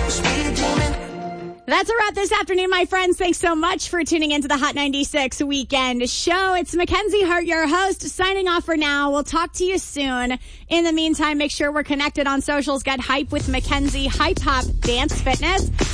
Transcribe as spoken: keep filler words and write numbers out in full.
That's a wrap this afternoon, my friends. Thanks so much for tuning into the Hot ninety-six Weekend Show. It's Mackenzie Hart, your host, signing off for now. We'll talk to you soon. In the meantime, make sure we're connected on socials. Get hype with Mackenzie, Hype Hop Dance Fitness.